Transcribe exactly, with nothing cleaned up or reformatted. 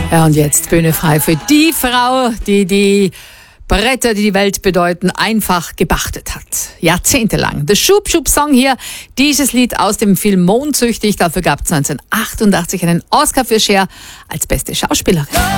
Ja, und jetzt Bühne frei für die Frau, die die Bretter, die die Welt bedeuten, einfach gebachtet hat. Jahrzehntelang. Der Schub-Schub-Song hier, dieses Lied aus dem Film Mondsüchtig. Dafür gab es neunzehnhundertachtundachtzig einen Oscar für Cher als beste Schauspielerin.